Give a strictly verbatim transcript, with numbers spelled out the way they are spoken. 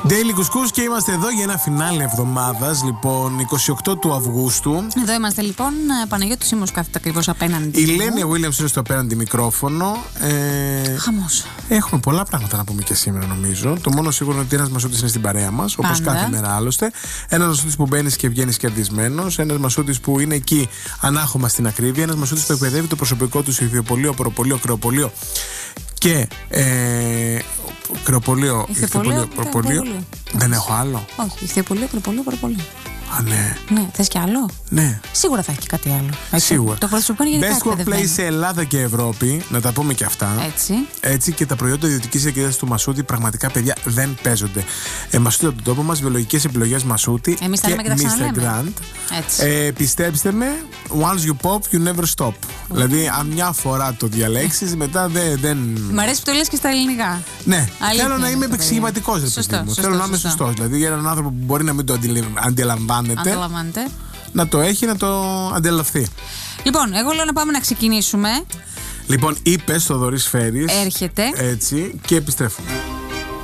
Daily Couscous και είμαστε εδώ για ένα φινάλε εβδομάδας, λοιπόν, εικοστή ογδόη του Αυγούστου. Εδώ είμαστε λοιπόν, Παναγιώτης Σίμος κάθεται ακριβώς απέναντι. Η Λένια Williams είναι στο απέναντι μικρόφωνο. Ε, Χαμός. Έχουμε πολλά πράγματα να πούμε και σήμερα, νομίζω. Το μόνο σίγουρο είναι ότι ένας Μασούτης είναι στην παρέα μας, όπως κάθε μέρα άλλωστε. Ένας Μασούτης που μπαίνεις και βγαίνεις κερδισμένος. Ένας Μασούτης που είναι εκεί ανάχωμα στην ακρίβεια. Ένας Μασούτης που εκπαιδεύει το προσωπικό του σε ιδεοπολείο, προπολείο, κρεοπολείο και. Ε, κρεοπολείο, ηθιοπολείο, προπολείο. Δεν έχω άλλο. Όχι, ηθιοπολείο, κρεοπολείο, προπολείο. Α, ναι. Ναι, θες κι άλλο? Ναι. Σίγουρα θα έχει και κάτι άλλο. Έτσι. Σίγουρα. Το προσωπικό είναι γενικά Best workplace σε Ελλάδα και Ευρώπη, να τα πούμε και αυτά. Έτσι. Έτσι, και τα προϊόντα ιδιωτικής εγκύτητας του Μασούτη, πραγματικά παιδιά δεν παίζονται. Ε, Μασούτη από τον τόπο μας, βιολογικές επιλογές Μασούτη. Εμείς θα λέμε και τα μίστερ Grand. Ε, πιστέψτε με, once you pop, you never stop. Mm. Δηλαδή, αν μια φορά το διαλέξεις, μετά δεν. δεν... Μ' αρέσει που το λες και στα ελληνικά. Ναι, αλήθεια, θέλω να είμαι επεξηγηματικός. Θέλω να είμαι σωστός. Δηλαδή, για έναν άνθρωπο που μπορεί να μην το αντιλαμβάνεται. Αντιλαμβάνεται. Να το έχει, να το αντιληφθεί. Λοιπόν, εγώ λέω να πάμε να ξεκινήσουμε. Λοιπόν, είπες, Θοδωρής Φέρης. Έρχεται. Έτσι, και επιστρέφουμε.